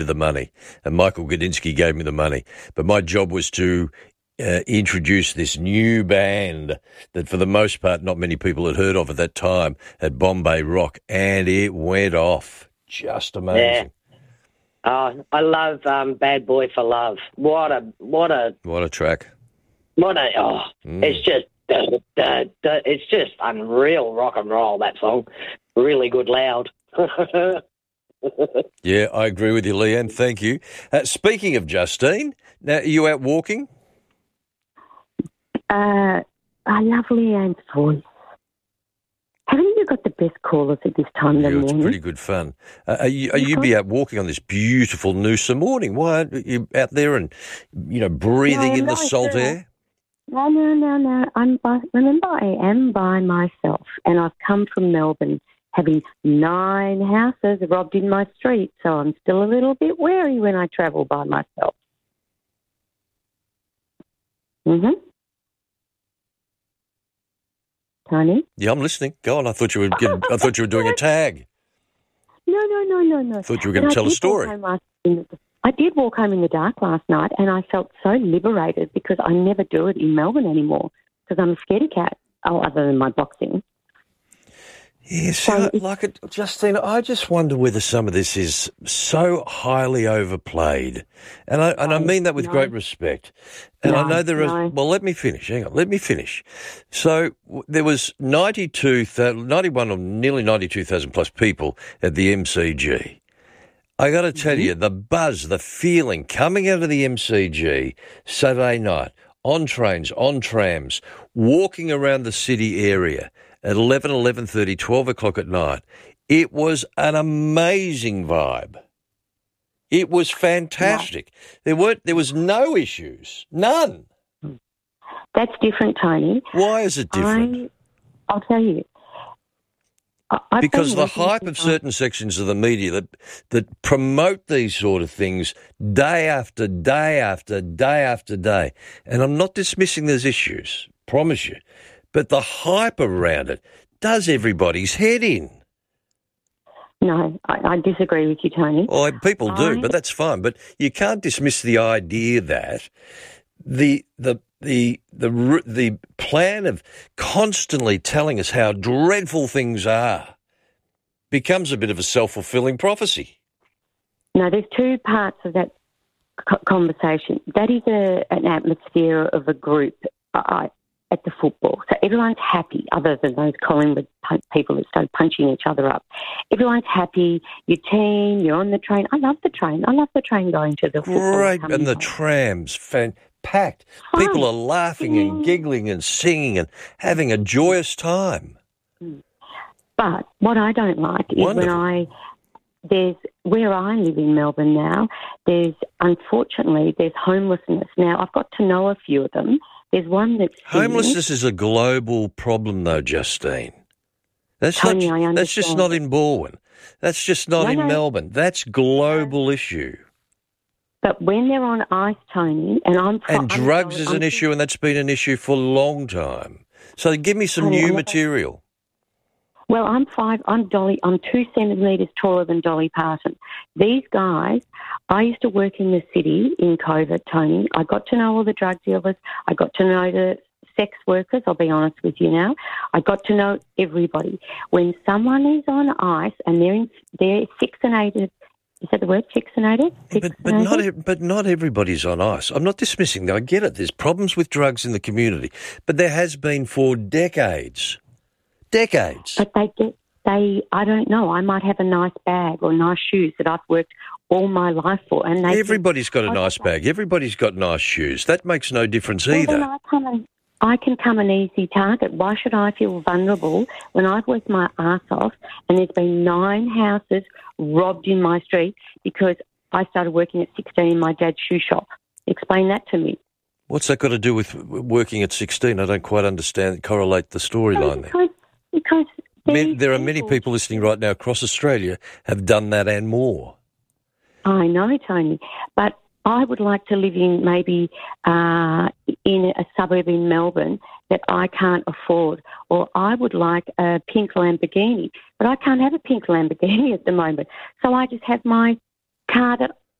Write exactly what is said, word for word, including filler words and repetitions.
the money, and Michael Gudinski gave me the money. But my job was to uh, introduce this new band that, for the most part, not many people had heard of at that time, at Bombay Rock, and it went off. Just amazing. Yeah. Oh, I love um, Bad Boy for Love. What a what a What a track. What a oh, Mm. it's just uh, uh, uh, it's just unreal rock and roll. That song, really good, loud. Yeah, I agree with you, Leanne. Thank you. Uh, speaking of Justine, now are you out walking? Uh, I love Leanne's voice. Haven't you got the best callers at this time of the Yeah, it's morning? pretty good fun. Uh, are you, are you be out walking on this beautiful Noosa morning? Why aren't you out there and, you know, breathing No, in the no, salt sir. air? No, no, no, no. I'm by, remember, I am by myself, and I've come from Melbourne having nine houses robbed in my street, so I'm still a little bit wary when I travel by myself. Mm-hmm. Tony? Yeah, I'm listening. Go on. I thought you were getting, I thought you were doing a tag. No, no, no, no, no. I thought you were going to But I tell a did story. walk home last- in- I did walk home in the dark last night, and I felt so liberated because I never do it in Melbourne anymore because I'm a scaredy cat, oh, other than my boxing. Yes, So I- like it, Justine, I just wonder whether some of this is so highly overplayed, and I and I No, mean that with no. great respect. And I No, know there are. no. Well, let me finish. Hang on, let me finish. So w- there was ninety-two, ninety-one or nearly ninety-two thousand plus people at the M C G. I got to tell Mm-hmm. you, the buzz, the feeling coming out of the M C G Saturday night on trains, on trams, walking around the city area at eleven, eleven thirty, twelve o'clock at night. It was an amazing vibe. It was fantastic. There weren't, there was no issues, none. That's different, Tony. Why is it different? I, I'll tell you. I, I've Because been the working hype of since I- certain sections of the media that that promote these sort of things day after day after day after day, and I'm not dismissing those issues, promise you, but the hype around it does everybody's head in. No, I, I disagree with you, Tony. Well, people do, I- but that's fine. But you can't dismiss the idea that the the the the r- the plan of constantly telling us how dreadful things are becomes a bit of a self-fulfilling prophecy. No, there's two parts of that co- conversation. That is a, an atmosphere of a group uh, at the football. So everyone's happy, other than those Collingwood pu- people that start punching each other up. Everyone's happy. Your team, you're on the train. I love the train. I love the train going to the football. Great, coming and the home. trams, fan, packed. Fun. People are laughing and giggling and singing and having a joyous time. But what I don't like is when Wonderful. I there's where I live in Melbourne now. There's unfortunately there's homelessness. Now I've got to know a few of them. There's one that's singing. Homelessness is a global problem, though, Justine. That's Tony, not. I That's just understand. not in Balwyn. That's just not No, in no. Melbourne. That's global issue. But when they're on ice, Tony, and I'm fro- And I'm drugs from- is an I'm- issue, and that's been an issue for a long time. So give me some Honey, new I'm not- material. Well, I'm five. I'm Dolly. I'm two centimetres taller than Dolly Parton. These guys. I used to work in the city in COVID, Tony. I got to know all the drug dealers. I got to know the sex workers. I'll be honest with you now. I got to know everybody. When someone is on ice and they're in, they're vaccinated. Is that the word? Vaccinated? But, but not e- but not everybody's on ice. I'm not dismissing that. I get it. There's problems with drugs in the community, but there has been for decades. Decades. But they get, they, I don't know, I might have a nice bag or nice shoes that I've worked all my life for. And they Everybody's got a I nice don't- bag. Everybody's got nice shoes. That makes no difference Well, then either. I, come and, I can come an easy target. Why should I feel vulnerable when I've worked my arse off and there's been nine houses robbed in my street because I started working at sixteen in my dad's shoe shop? Explain that to me. What's that got to do with working at sixteen? I don't quite understand, correlate the storyline there. Because, because Man, these there are many people listening right now across Australia have done that and more. I know, Tony, but I would like to live in maybe uh, in a suburb in Melbourne that I can't afford, or I would like a pink Lamborghini, but I can't have a pink Lamborghini at the moment. So I just have my car that